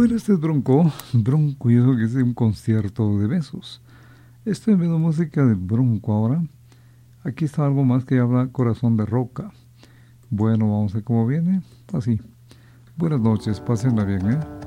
Bueno, este es Bronco, y eso que es un concierto de besos. Estoy viendo música de Bronco ahora. Aquí está algo más que habla Corazón de Roca. Bueno, vamos a ver cómo viene. Así. Buenas noches, pásenla bien, ¿eh?